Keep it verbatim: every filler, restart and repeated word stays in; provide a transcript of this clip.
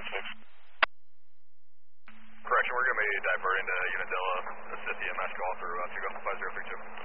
six. Correction, we're going to be diverting to Unadilla, assist E M S call through uh, two go five zero three two.